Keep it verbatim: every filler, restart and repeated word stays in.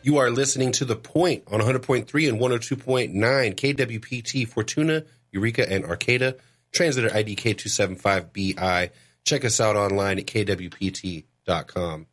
You are listening to The Point on one hundred point three and one oh two point nine K W P T Fortuna, Eureka, and Arcata. Translator I D K two seven five B I. Check us out online at K W P T dot com.